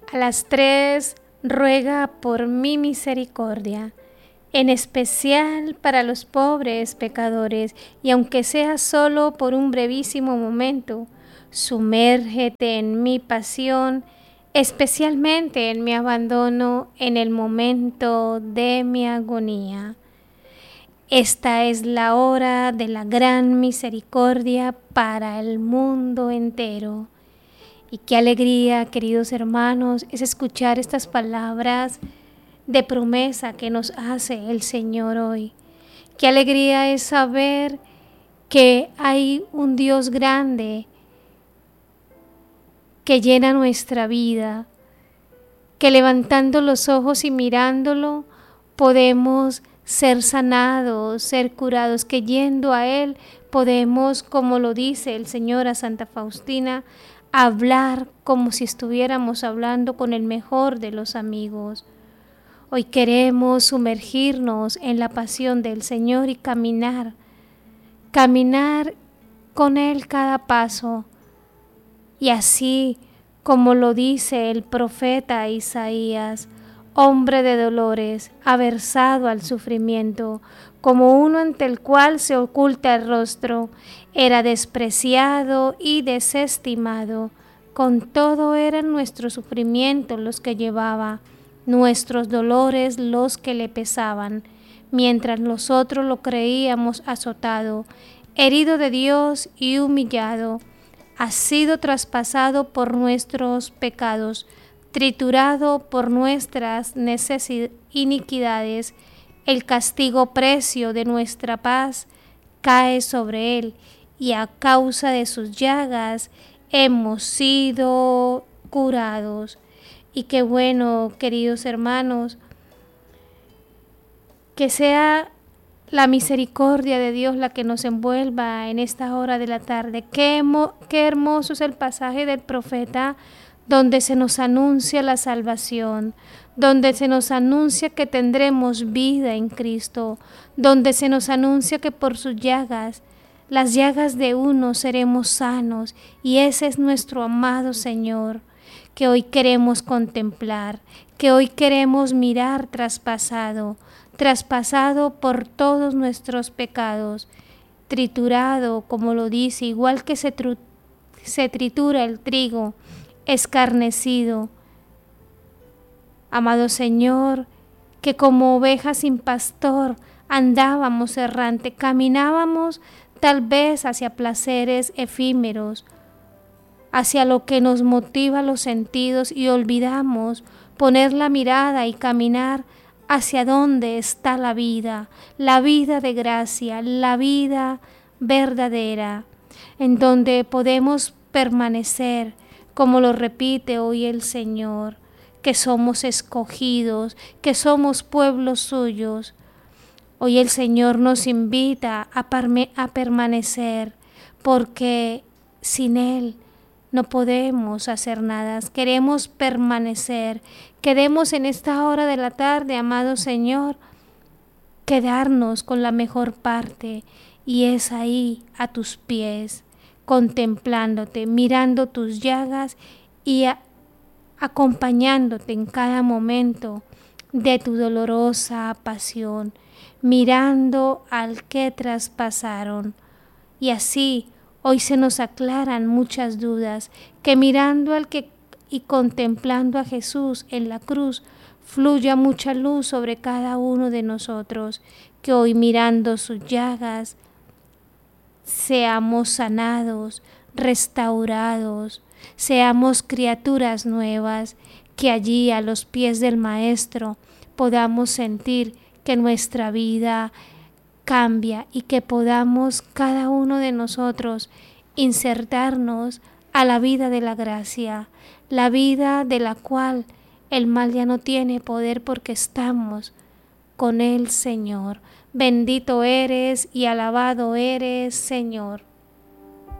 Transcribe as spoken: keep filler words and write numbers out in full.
A las tres, ruega por mi misericordia, en especial para los pobres pecadores, y aunque sea solo por un brevísimo momento, sumérgete en mi pasión, especialmente en mi abandono en el momento de mi agonía. Esta es la hora de la gran misericordia para el mundo entero. Y qué alegría, queridos hermanos, es escuchar estas palabras de promesa que nos hace el Señor hoy. Qué alegría es saber que hay un Dios grande que llena nuestra vida, que levantando los ojos y mirándolo podemos ser sanados, ser curados, que yendo a Él podemos, como lo dice el Señor a Santa Faustina, hablar como si estuviéramos hablando con el mejor de los amigos. Hoy queremos sumergirnos en la pasión del Señor y caminar, caminar con Él cada paso. Y así como lo dice el profeta Isaías, hombre de dolores, aversado al sufrimiento, como uno ante el cual se oculta el rostro, era despreciado y desestimado. Con todo eran nuestros sufrimientos los que llevaba, nuestros dolores los que le pesaban, mientras nosotros lo creíamos azotado, herido de Dios y humillado. Ha sido traspasado por nuestros pecados, triturado por nuestras iniquidades. El castigo precio de nuestra paz cae sobre él, y a causa de sus llagas hemos sido curados. Y qué bueno, queridos hermanos, que sea la misericordia de Dios la que nos envuelva en esta hora de la tarde. Qué, qué hermoso es el pasaje del profeta donde se nos anuncia la salvación, donde se nos anuncia que tendremos vida en Cristo, donde se nos anuncia que por sus llagas, las llagas de uno, seremos sanos, y ese es nuestro amado Señor, que hoy queremos contemplar, que hoy queremos mirar traspasado, traspasado por todos nuestros pecados, triturado, como lo dice, igual que se, tru- se tritura el trigo, escarnecido. Amado Señor, que como ovejas sin pastor andábamos errante, caminábamos tal vez hacia placeres efímeros, hacia lo que nos motiva los sentidos, y olvidamos poner la mirada y caminar hacia donde está la vida, la vida de gracia, la vida verdadera, en donde podemos permanecer, como lo repite hoy el Señor, que somos escogidos, que somos pueblos suyos. Hoy el Señor nos invita a, parme, a permanecer, porque sin Él no podemos hacer nada. Queremos permanecer. Queremos en esta hora de la tarde, amado Señor, quedarnos con la mejor parte, y es ahí a tus pies, contemplándote, mirando tus llagas y a, acompañándote en cada momento de tu dolorosa pasión, mirando al que traspasaron. Y así hoy se nos aclaran muchas dudas, que mirando al que y contemplando a Jesús en la cruz, fluya mucha luz sobre cada uno de nosotros, que hoy mirando sus llagas seamos sanados, restaurados, seamos criaturas nuevas, que allí a los pies del Maestro podamos sentir que nuestra vida cambia, y que podamos cada uno de nosotros insertarnos a la vida de la gracia, la vida de la cual el mal ya no tiene poder, porque estamos con el Señor. Bendito eres y alabado eres, Señor.